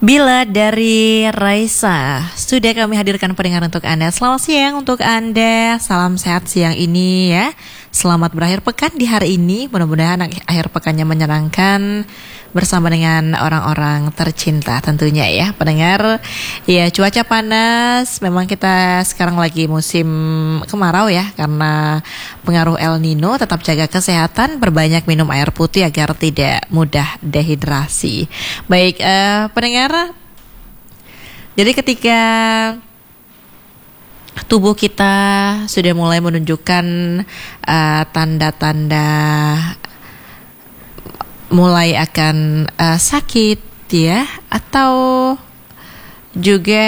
Bila dari Raisa sudah kami hadirkan pendengar untuk Anda. Selamat siang untuk Anda. Salam sehat siang ini ya. Selamat berakhir pekan di hari ini. Mudah-mudahan akhir pekannya menyenangkan bersama dengan orang-orang tercinta tentunya ya pendengar. Ya, cuaca panas. Memang kita sekarang lagi musim kemarau ya, karena pengaruh El Nino. Tetap jaga kesehatan, perbanyak minum air putih agar tidak mudah dehidrasi. Baik, pendengar, jadi ketika tubuh kita sudah mulai menunjukkan tanda-tanda mulai akan sakit ya, atau juga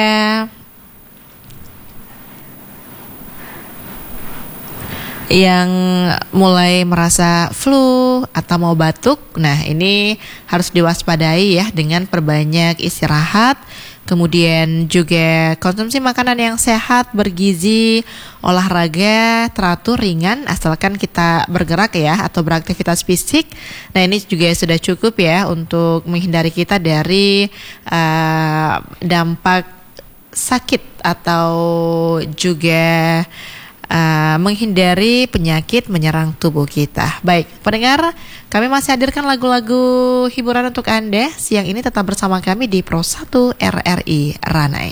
yang mulai merasa flu atau mau batuk. Nah, ini harus diwaspadai ya dengan perbanyak istirahat, kemudian juga konsumsi makanan yang sehat, bergizi, olahraga teratur ringan asalkan kita bergerak ya atau beraktivitas fisik. Nah, ini juga sudah cukup ya untuk menghindari kita dari dampak sakit atau juga menghindari penyakit menyerang tubuh kita. Baik, pendengar, kami masih hadirkan lagu-lagu hiburan untuk Anda. Siang ini tetap bersama kami di Pro 1 RRI Ranai.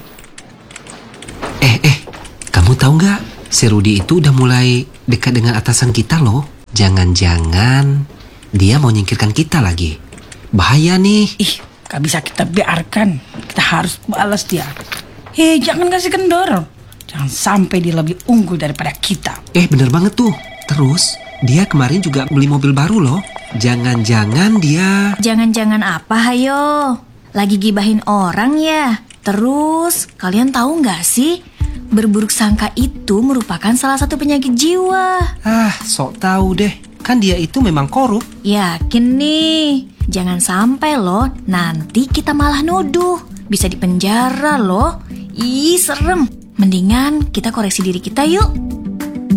Kamu tahu nggak? Si Rudy itu udah mulai dekat dengan atasan kita loh. Jangan-jangan dia mau nyingkirkan kita lagi. Bahaya nih. Gak bisa kita biarkan. Kita harus balas dia. Jangan kasih kendor. Jangan sampai dia lebih unggul daripada kita. Bener banget tuh. Terus dia kemarin juga beli mobil baru loh. Jangan-jangan dia... Jangan-jangan apa, hayo? Lagi gibahin orang ya? Terus, kalian tahu nggak sih? Berburuk sangka itu merupakan salah satu penyakit jiwa. Sok tahu deh. Kan dia itu memang korup. Yakin nih. Jangan sampai loh, nanti kita malah nuduh. Bisa dipenjara loh. Serem. Mendingan kita koreksi diri kita yuk.